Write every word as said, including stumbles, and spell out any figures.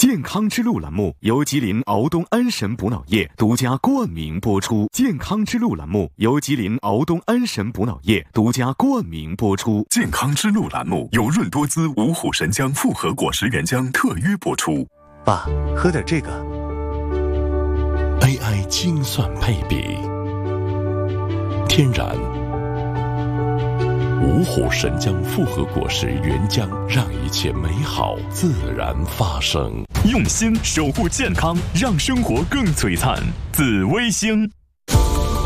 健康之路栏目由吉林敖东安神补脑液独家冠名播出。健康之路栏目由吉林敖东安神补脑液独家冠名播出。 健康之路栏目由润多滋五虎神姜复合果实原浆特约播出。 爸，喝点这个。 A I 精算配比，天然五虎神姜复合果实原浆，让一切美好自然发生。 用心守护健康，让生活更璀璨。紫微星。